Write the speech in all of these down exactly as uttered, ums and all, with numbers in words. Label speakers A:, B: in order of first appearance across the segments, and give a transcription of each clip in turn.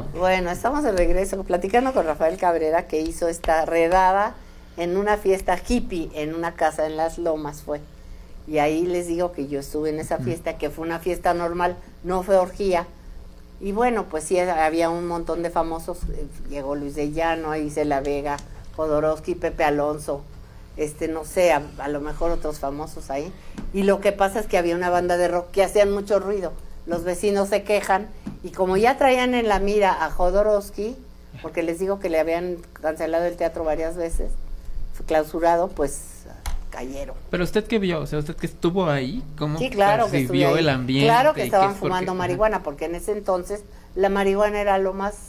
A: Bueno, estamos de regreso platicando con Rafael Cabrera, que hizo esta redada en una fiesta hippie en una casa en Las Lomas fue. Y ahí les digo que yo estuve en esa fiesta, que fue una fiesta normal, no fue orgía. Y bueno, pues sí, había un montón de famosos. Llegó Luis de Llano, ahí se La Vega, Jodorowsky, Pepe Alonso, este no sé, a, a lo mejor otros famosos ahí. Y lo que pasa es que había una banda de rock que hacían mucho ruido. Los vecinos se quejan y como ya traían en la mira a Jodorowsky, porque les digo que le habían cancelado el teatro varias veces, fue clausurado, pues cayeron.
B: Pero usted qué vio, o sea, usted que estuvo ahí, ¿cómo
A: sí, claro que
B: vio
A: ahí.
B: El ambiente?
A: Claro que estaban fumando
B: porque,
A: marihuana, porque en ese entonces la marihuana era lo más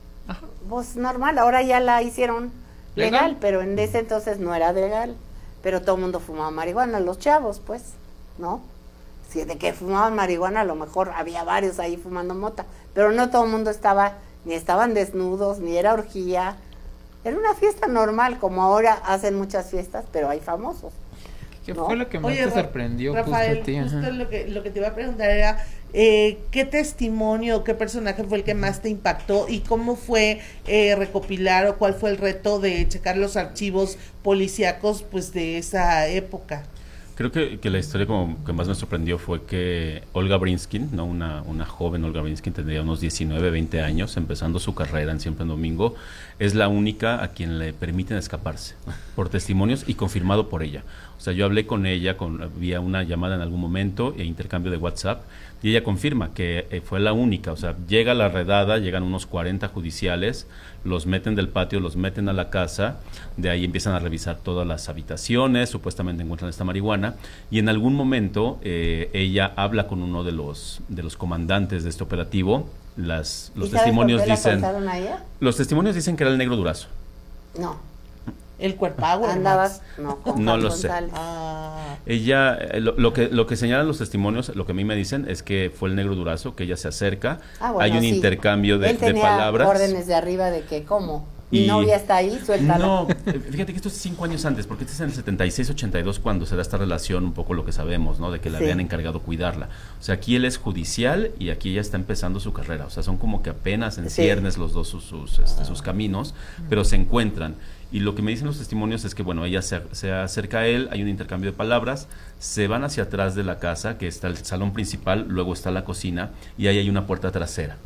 A: pues, normal. Ahora ya la hicieron legal, legal, pero en ese entonces no era legal. Pero todo el mundo fumaba marihuana, los chavos, pues, ¿no? Si de que fumaban marihuana, a lo mejor había varios ahí fumando mota, pero no todo el mundo estaba, ni estaban desnudos, ni era orgía. Era una fiesta normal, como ahora hacen muchas fiestas, pero hay famosos.
B: ¿Qué
A: ¿no?
B: fue lo que más
C: Oye,
B: te sorprendió?
C: Rafael,
B: justo,
C: justo lo que, lo que te iba a preguntar era, eh, ¿qué testimonio, qué personaje fue el que más te impactó y cómo fue eh, recopilar o cuál fue el reto de checar los archivos policíacos pues de esa época?
D: Creo que, que la historia como que más me sorprendió fue que Olga Brinskin, ¿no? una, una joven Olga Brinskin, tendría unos diecinueve, veinte años, empezando su carrera en Siempre en Domingo, es la única a quien le permiten escaparse, por testimonios y confirmado por ella. O sea, yo hablé con ella, con, vía una llamada en algún momento e intercambio de WhatsApp, y ella confirma que eh, fue la única. O sea, llega la redada, llegan unos cuarenta judiciales, los meten del patio, los meten a la casa, de ahí empiezan a revisar todas las habitaciones, supuestamente encuentran esta marihuana, y en algún momento eh, ella habla con uno de los, de los comandantes de este operativo. Las, los testimonios dicen...
A: ¿A ella?
D: Los testimonios dicen que era el Negro Durazo.
A: No.
C: El cuerpago.
A: Andabas, no, con
D: no
A: Juan
D: lo
A: González.
D: sé.
C: Ah.
D: Ella, eh, lo, lo que lo que señalan los testimonios, lo que a mí me dicen es que fue el Negro Durazo, que ella se acerca,
A: Ah, bueno,
D: hay un
A: sí.
D: intercambio de,
A: Él tenía
D: de palabras.
A: órdenes de arriba de que, ¿cómo? Mi
D: Y-
A: novia está ahí, suéltala.
D: No, eh, fíjate que esto es cinco años antes, porque este es en el setenta y seis, ochenta y dos cuando se da esta relación, un poco lo que sabemos, ¿no? De que le
A: Sí.
D: habían encargado cuidarla. O sea, aquí él es judicial y aquí ella está empezando su carrera. O sea, son como que apenas en
A: Sí.
D: ciernes los dos sus, sus, este, sus caminos, pero se encuentran. Y lo que me dicen los testimonios es que, bueno, ella se, se acerca a él, hay un intercambio de palabras, se van hacia atrás de la casa, que está el salón principal, luego está la cocina, y ahí hay una puerta trasera.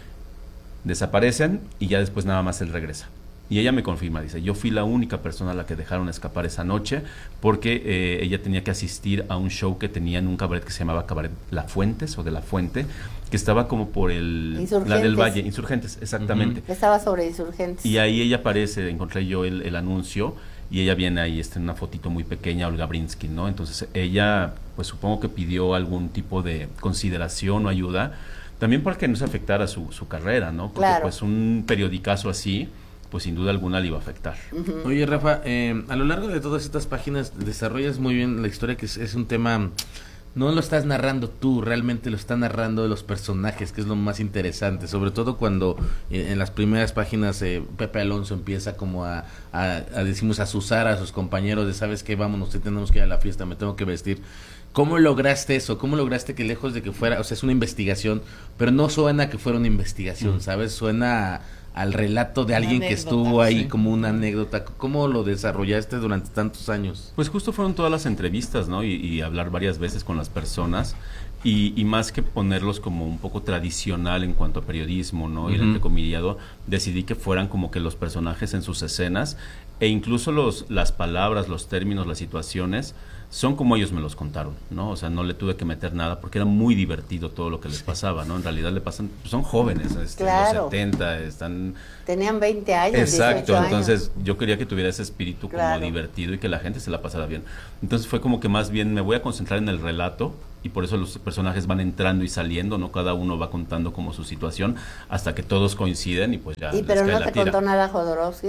D: Desaparecen y ya después nada más él regresa. Y ella me confirma, dice, yo fui la única persona a la que dejaron escapar esa noche porque eh, ella tenía que asistir a un show que tenía en un cabaret que se llamaba Cabaret La Fuentes o de La Fuente, que estaba como por el...
A: Insurgentes.
D: La del Valle, Insurgentes, exactamente.
A: Uh-huh. Estaba sobre Insurgentes.
D: Y ahí ella aparece, encontré yo el, el anuncio y ella viene ahí, está en una fotito muy pequeña, Olga Brinskin, ¿no? Entonces ella, pues supongo que pidió algún tipo de consideración o ayuda, también para que no se afectara su, su carrera, ¿no? Porque
A: Claro.
D: pues un periodicazo así, pues sin duda alguna le iba a afectar.
A: Uh-huh.
E: Oye, Rafa, eh, a lo largo de todas estas páginas desarrollas muy bien la historia, que es, es un tema, no lo estás narrando tú, realmente lo está narrando los personajes, que es lo más interesante, sobre todo cuando eh, en las primeras páginas eh, Pepe Alonso empieza como a, a, a, decimos, a azuzar a sus compañeros de, ¿sabes qué? Vámonos, tenemos que ir a la fiesta, me tengo que vestir. ¿Cómo lograste eso? ¿Cómo lograste que lejos de que fuera, o sea, es una investigación, pero no suena que fuera una investigación, ¿sabes? Suena al relato de alguien que estuvo ahí, sí, como una anécdota. ¿Cómo lo desarrollaste durante tantos años?
D: Pues justo fueron todas las entrevistas, ¿no? Y, y hablar varias veces con las personas y, y más que ponerlos como un poco tradicional en cuanto a periodismo, ¿no? Y el
E: Ujú.
D: entrecomillado, decidí que fueran como que los personajes en sus escenas e incluso los las palabras, los términos, las situaciones son como ellos me los contaron, ¿no? O sea, no le tuve que meter nada porque era muy divertido todo lo que les pasaba, ¿no? En realidad le pasan, son jóvenes, este,
A: Claro.
D: los setenta, están...
A: Tenían veinte años,
D: Exacto,
A: dieciocho años.
D: entonces yo quería que tuviera ese espíritu
A: Claro.
D: como divertido y que la gente se la pasara bien. Entonces fue como que más bien me voy a concentrar en el relato y por eso los personajes van entrando y saliendo, ¿no? Cada uno va contando como su situación hasta que todos coinciden y pues ya
A: ¿Y
D: les
A: pero
D: cae
A: no
D: la
A: te
D: tira.
A: contó nada Jodorowsky?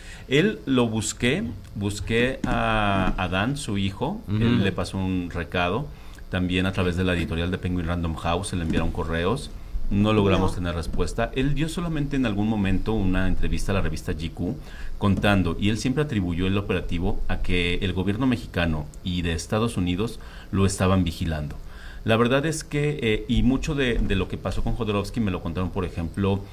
D: Él lo busqué, busqué a Adán, su hijo,
E: Ujú.
D: él le pasó un recado, también a través de la editorial de Penguin Random House, se le enviaron correos, no logramos
A: No.
D: tener respuesta. Él dio solamente en algún momento una entrevista a la revista G Q contando, y él siempre atribuyó el operativo a que el gobierno mexicano y de Estados Unidos lo estaban vigilando. La verdad es que, eh, y mucho de, de lo que pasó con Jodorowsky me lo contaron, por ejemplo,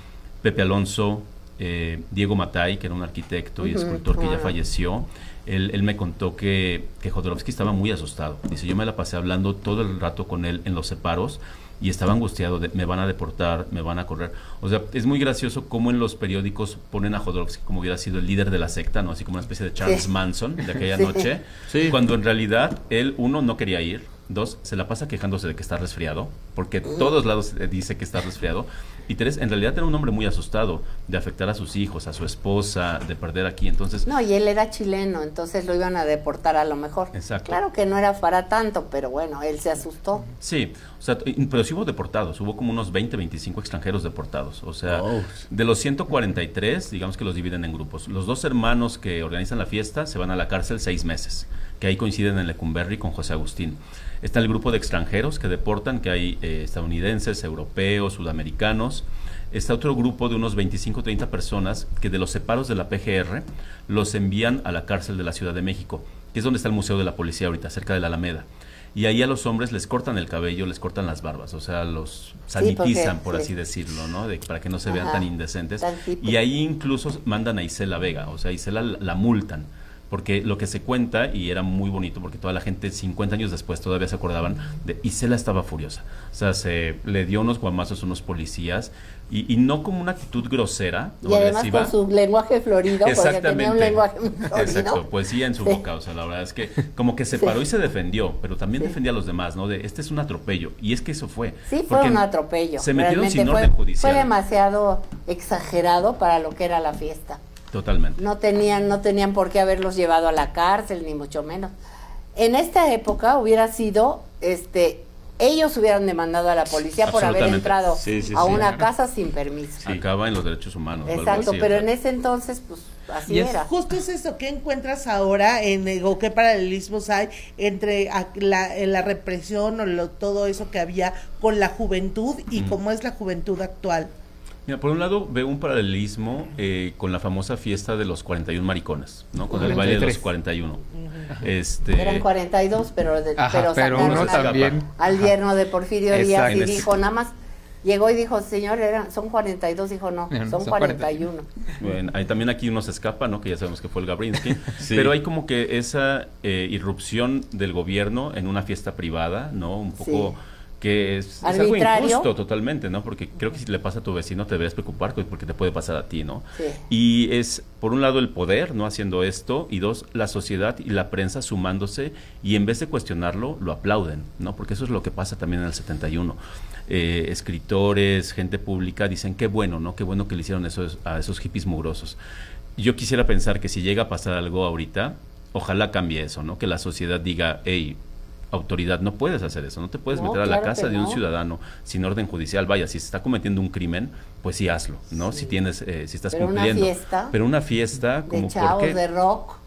D: Pepe Alonso, eh, Diego Matay, que era un arquitecto y
A: Ujú,
D: escultor que ya
A: claro.
D: falleció. Él, él me contó que, que Jodorowsky estaba muy asustado. Dice, yo me la pasé hablando todo el rato con él en los separos y estaba angustiado de, me van a deportar, me van a correr. O sea, es muy gracioso cómo en los periódicos ponen a Jodorowsky como hubiera sido el líder de la secta, ¿no? Así como una especie de Charles
A: Sí.
D: Manson de aquella
A: Sí.
D: noche.
E: Sí.
D: Cuando en realidad él, uno, no quería ir. Dos, se la pasa quejándose de que está resfriado, porque todos lados eh, dice que está resfriado. Y tres, en realidad era un hombre muy asustado de afectar a sus hijos, a su esposa, de perder aquí. Entonces,
A: No, y él era chileno, entonces lo iban a deportar a lo mejor.
D: Exacto.
A: Claro que no era para tanto, pero bueno, él se asustó.
D: sí, o sea, t- pero sí hubo deportados, hubo como unos veinte, veinticinco extranjeros deportados. O sea,
E: Oh.
D: de los ciento cuarenta y tres, digamos que los dividen en grupos. Los dos hermanos que organizan la fiesta se van a la cárcel seis meses, que ahí coinciden en Lecumberri con José Agustín. Está el grupo de extranjeros que deportan, que hay eh, estadounidenses, europeos, sudamericanos. Está otro grupo de unos veinticinco, treinta personas que de los separos de la P G R los envían a la cárcel de la Ciudad de México, que es donde está el Museo de la Policía ahorita, cerca de la Alameda. Y ahí a los hombres les cortan el cabello, les cortan las barbas, o sea, los sanitizan,
A: porque-
D: por
A: sí.
D: así decirlo, ¿no? De, para que no se vean
A: Ajá,
D: tan indecentes.
A: tan hippie.
D: Y ahí incluso mandan a Isela Vega, o sea, Isela la, la multan. Porque lo que se cuenta, y era muy bonito, porque toda la gente cincuenta años después todavía se acordaban, de Isela estaba furiosa. O sea, se le dio unos guamazos a unos policías, y, y no como una actitud grosera o
A: Y además
D: agresiva.
A: con su lenguaje florido, porque tenía un lenguaje muy florido.
D: Exacto, poesía en su
A: Sí.
D: boca, o sea, la verdad es que como que se
A: Sí.
D: paró y se defendió, pero también
A: Sí.
D: defendía a los demás, ¿no? De, este es un atropello, y es que eso fue.
A: Sí, fue
D: Porque
A: un atropello.
D: Se metieron
A: realmente
D: sin
A: fue,
D: orden judicial.
A: Fue demasiado exagerado para lo que era la fiesta.
D: Totalmente.
A: No tenían, no tenían por qué haberlos llevado a la cárcel, ni mucho menos. En esta época hubiera sido, este, ellos hubieran demandado a la policía por haber
D: Absolutamente.
A: entrado
E: Sí, sí,
A: a
E: sí.
A: una casa sin permiso.
D: Sí. Acaba en los derechos humanos. o algo
A: Exacto,
D: así, o
A: pero
D: sea.
A: en ese entonces, pues, así
B: Y es
A: era.
C: Justo es eso, ¿qué encuentras ahora en eh, o qué paralelismos hay entre a- la, en la represión o lo- todo eso que había con la juventud y
D: Mm.
C: cómo es la juventud actual?
D: Mira, por un lado veo un paralelismo eh, con la famosa fiesta de los cuarenta y uno maricones, ¿no? Con el baile de los cuarenta y uno. Este,
A: Eran cuarenta y dos, pero, de,
B: Ajá,
A: pero
B: pero
A: sacaron
B: uno
A: al-
B: también.
A: al yerno de Porfirio Díaz y
B: Exacto.
A: dijo, nada más, llegó y dijo, señor, eran, son cuarenta y dos, dijo, no,
B: No,
A: son
B: son
A: cuarenta y uno.
D: Bueno, hay, también aquí uno se escapa, ¿no? Que ya sabemos que fue el Gabrinsky.
E: Sí.
D: Pero hay como que esa eh, irrupción del gobierno en una fiesta privada, ¿no? Un poco
A: Sí.
D: que es, es algo
A: Arbitrario.
D: injusto totalmente, ¿no? Porque creo que si le pasa a tu vecino te deberías preocupar pues, porque te puede pasar a ti, ¿no?
A: Sí.
D: Y es, por un lado, el poder, ¿no? Haciendo esto, y dos, la sociedad y la prensa sumándose, y en vez de cuestionarlo, lo aplauden, ¿no? Porque eso es lo que pasa también en el setenta y uno. Eh, escritores, gente pública dicen, qué bueno, ¿no? Qué bueno que le hicieron eso a esos hippies mugrosos. Yo quisiera pensar que si llega a pasar algo ahorita, ojalá cambie eso, ¿no? Que la sociedad diga, hey, autoridad, no puedes hacer eso, no te puedes
A: No,
D: meter a la
A: claro
D: casa
A: que
D: de un
A: no.
D: ciudadano sin orden judicial. Vaya, si se está cometiendo un crimen, pues sí hazlo, ¿no? Si tienes, eh, si estás
A: Pero una
D: cumpliendo.
A: fiesta
D: Pero una fiesta
A: De
D: como ¿por
A: chavos,
D: qué?
A: de rock.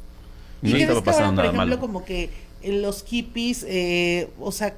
C: ¿Y
D: No
C: crees
D: estaba
C: que ahora,
D: pasando
C: por
D: nada
C: ejemplo,
D: malo.
C: como que eh, los hippies, eh, o sea,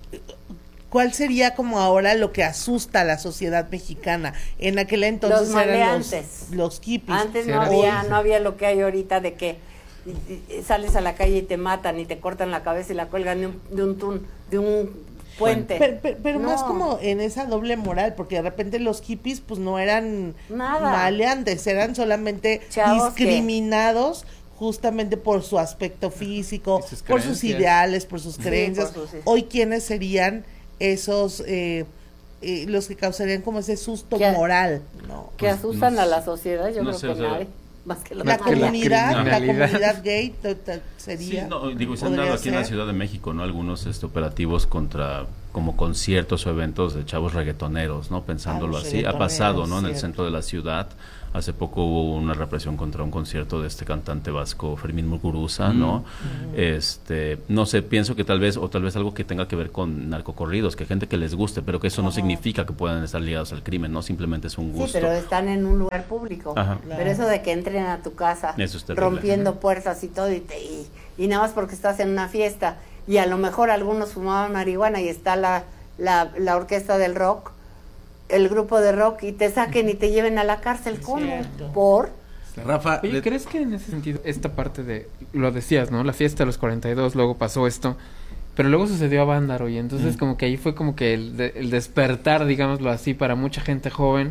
C: ¿cuál sería como ahora lo que asusta a la sociedad mexicana? En aquel entonces
A: Los
C: eran
A: maleantes.
C: los, los hippies.
A: Antes
B: Sí,
A: no
B: era
A: había,
B: así.
A: no había lo que hay ahorita de que y- y- sales a la calle y te matan y te cortan la cabeza y la cuelgan de un, de un, tun- de un puente.
C: Pero, pero- pero
A: No.
C: más como en esa doble moral, porque de repente los hippies pues no eran
A: Nada.
C: maleantes, eran solamente
A: Chavos que-
C: discriminados justamente por su aspecto físico,
B: Y sus
C: por sus
B: creencias.
C: ideales, por sus
A: Sí,
C: creencias.
A: por sus-
C: Hoy, ¿quiénes serían esos, eh, eh, los que causarían como ese susto
A: ¿Qué?
C: moral? ¿no?
A: que
D: Pues,
A: asustan
D: no
A: a
D: sé.
A: la sociedad, yo
D: No
A: creo
D: sé,
A: que
D: o sea,
A: nadie. Más que los
C: La
B: Más que la
C: comunidad, la
B: criminalidad.
C: comunidad gay to- to-
D: Sí,
C: sería.
D: no, digo, se han
C: podría
D: dado aquí en la
C: ser.
D: Ciudad de México, ¿no? Algunos este, operativos contra, como conciertos o eventos de chavos reggaetoneros, ¿no? Pensándolo
C: Ah, los
D: así. Ha pasado, ¿no? En el
C: reggaetoneros,
D: centro de la ciudad. Hace poco hubo una represión contra un concierto de este cantante vasco, Fermín Muguruza, ¿no? Este, no sé, pienso que tal vez, o tal vez algo que tenga que ver con narcocorridos, que gente que les guste, pero que eso no significa que puedan estar ligados al crimen, ¿no? Simplemente es un
A: Sí,
D: gusto.
A: pero están en un lugar público.
D: Ajá.
A: Pero eso de que entren a tu casa
D: Eso es terrible.
A: rompiendo puertas y todo y, te- y, y nada más porque estás en una fiesta y a lo mejor algunos fumaban marihuana y está la, la, la orquesta del rock, el grupo de rock y te saquen y te lleven a la cárcel. ¿Cómo?
C: cierto.
A: ¿Por?
E: Rafa,
B: Oye,
E: le-
B: ¿crees que en ese sentido, esta parte de, lo decías, ¿no? La fiesta de los cuarenta y dos, luego pasó esto, pero luego sucedió a Bándaro y entonces como que ahí fue como que el, de- el despertar, digámoslo así, para mucha gente joven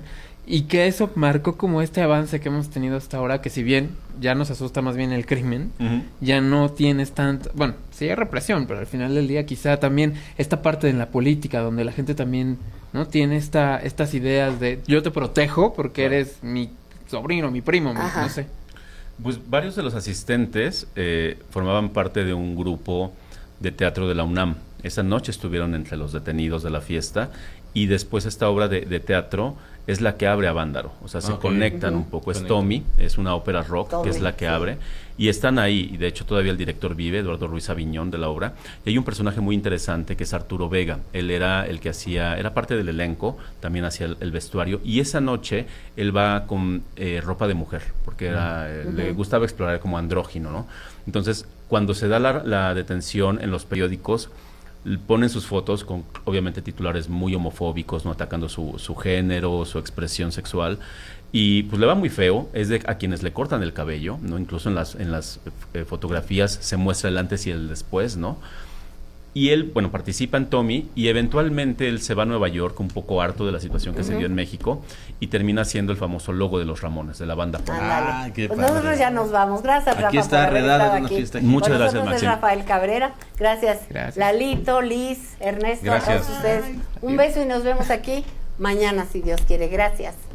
B: Y que eso marcó como este avance que hemos tenido hasta ahora, que si bien ya nos asusta más bien el crimen,
D: Ujú.
B: ya no tienes tanto, bueno, sí hay represión, pero al final del día quizá también esta parte de la política, donde la gente también, ¿no? Tiene esta, estas ideas de yo te protejo porque eres mi sobrino, mi primo, mi-
A: Ajá.
B: no sé.
D: Pues varios de los asistentes eh, formaban parte de un grupo de teatro de la UNAM. Esa noche estuvieron entre los detenidos de la fiesta y después esta obra de, de teatro es la que abre a Vándaro. O sea, se
E: Ok.
D: conectan
A: Ujú.
D: un poco. Es
E: Conectan.
D: Tommy, es una ópera rock
A: Tommy,
D: que es la que
A: sí.
D: abre. Y están ahí, y de hecho todavía el director vive, Eduardo Ruiz Aviñón de la obra. Y hay un personaje muy interesante que es Arturo Vega. Él era el que hacía, era parte del elenco, también hacía el, el vestuario. Y esa noche él va con eh, ropa de mujer, porque era, eh, le
A: Ujú.
D: gustaba explorar como andrógino, ¿no? Entonces, cuando se da la, la detención en los periódicos, l- ponen sus fotos con obviamente titulares muy homofóbicos, no atacando su, su género, su expresión sexual, y pues le va muy feo. Es de a quienes le cortan el cabello, no, incluso en las en las eh, fotografías se muestra el antes y el después, ¿no? Y él, bueno, participa en Tommy y eventualmente él se va a Nueva York un poco harto de la situación que se
A: Ujú.
D: dio en México y termina siendo el famoso logo de los Ramones, de la banda punk.
A: Ándale.
E: Ah, qué
A: Pues
E: padre.
A: nosotros ya nos vamos. Gracias,
E: Aquí
A: Rafa,
E: está
A: por haber
E: Redada
A: estado
E: en una
A: aquí.
E: fiesta
A: Con
D: Muchas gracias,
A: nosotros es
D: Maxim.
A: Rafael Cabrera. Gracias.
B: Gracias.
A: Lalito, Liz, Ernesto, a
E: Gracias.
A: todos ustedes. Un beso y nos vemos aquí mañana, si Dios quiere. Gracias.